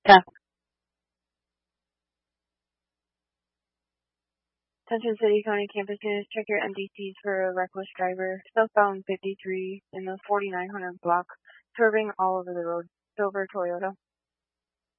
Yeah. Attention City County campus units, check your MDCs for a reckless driver. Southbound 53 in the 4900 block, swerving all over the road. Silver Toyota.